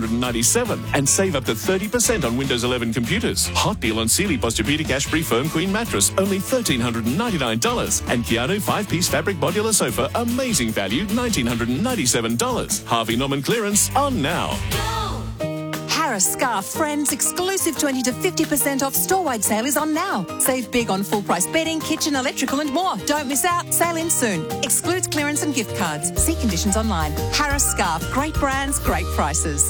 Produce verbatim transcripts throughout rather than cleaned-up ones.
hundred ninety-seven dollars and save up to thirty percent on Windows eleven computers. Hot deal on Sealy Posturepedic Ashbury Firm Queen Mattress, only one thousand three hundred ninety-nine dollars. And Keanu five-piece fabric modular sofa, amazing value, one thousand nine hundred ninety-seven dollars. Harvey Norman clearance on now. Harris Scarf Friends exclusive twenty to fifty percent off store-wide sale is on now. Save big on full-price bedding, kitchen, electrical and more. Don't miss out. Sale ends soon. Excludes clearance and gift cards. See conditions online. Harris Scarf. Great brands, great prices.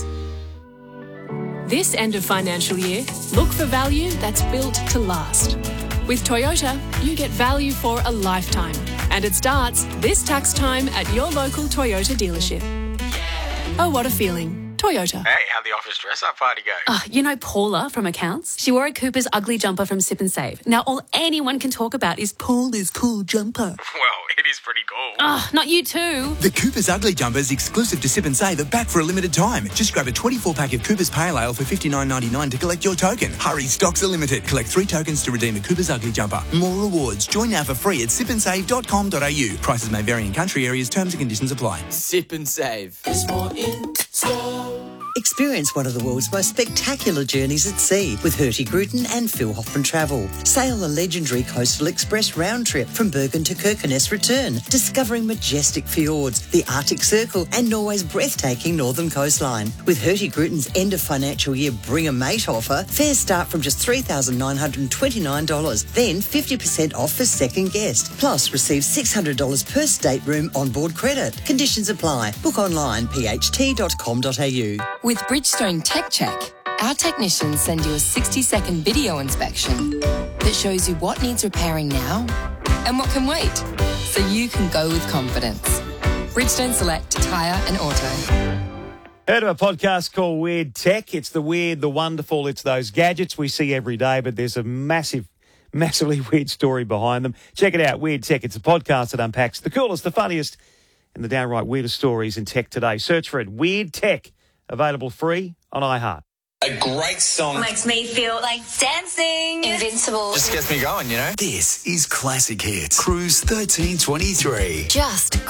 This end of financial year, look for value that's built to last. With Toyota, you get value for a lifetime. And it starts this tax time at your local Toyota dealership. Oh, what a feeling. Toyota. Hey, how'd the office dress-up party go? Oh, you know Paula from accounts? She wore a Cooper's ugly jumper from Sip and Save. Now all anyone can talk about is Paula's cool jumper. Well, it is pretty cool. Oh, not you too. The Cooper's Ugly Jumper is exclusive to Sip and Save are back for a limited time. Just grab a twenty-four pack of Cooper's Pale Ale for fifty-nine ninety-nine to collect your token. Hurry, stocks are limited. Collect three tokens to redeem a Cooper's Ugly Jumper. More rewards. Join now for free at sip and save dot com dot a u. Prices may vary in country areas. Terms and conditions apply. Sip and Save. There's more in store. Experience one of the world's most spectacular journeys at sea with Hurtigruten and Phil Hoffman Travel. Sail the legendary Coastal Express round trip from Bergen to Kirkenes return, discovering majestic fjords, the Arctic Circle and Norway's breathtaking northern coastline. With Hurtigruten's end of financial year Bring a Mate offer, fares start from just three thousand nine hundred twenty-nine dollars, then fifty percent off for second guest. Plus, receive six hundred dollars per stateroom onboard credit. Conditions apply. Book online, p h t dot com dot a u. With Bridgestone Tech Check, our technicians send you a sixty-second video inspection that shows you what needs repairing now and what can wait, so you can go with confidence. Bridgestone Select Tyre and Auto. Heard of a podcast called Weird Tech? It's the weird, the wonderful. It's those gadgets we see every day, but there's a massive, massively weird story behind them. Check it out, Weird Tech. It's a podcast that unpacks the coolest, the funniest, and the downright weirdest stories in tech today. Search for it, Weird Tech. Available free on iHeart. A great song. Makes me feel like dancing. Invincible. Just gets me going, you know? This is Classic Hits. Cruise thirteen twenty-three. Just